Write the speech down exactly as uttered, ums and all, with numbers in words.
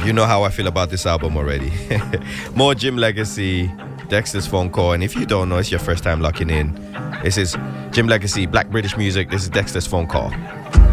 You know how I feel about this album already. More Jim Legacy, Dexter's Phone Call. And if you don't know, it's your first time locking in. This is Jim Legacy, Black British Music. This is Dexter's Phone Call.